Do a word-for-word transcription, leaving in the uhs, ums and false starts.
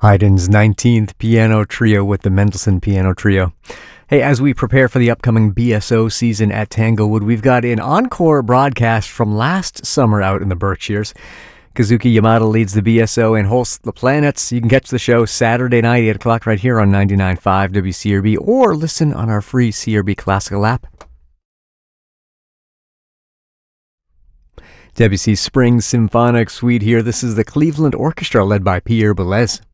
Haydn's nineteenth Piano Trio with the Mendelssohn Piano Trio. Hey, as we prepare for the upcoming B S O season at Tanglewood, we've got an encore broadcast from last summer out in the Berkshires. Kazuki Yamada leads the B S O and hosts The Planets. You can catch the show Saturday night, eight o'clock, right here on ninety-nine point five W C R B, or listen on our free C R B Classical app. Debussy's Spring Symphonic Suite here. This is the Cleveland Orchestra led by Pierre Boulez.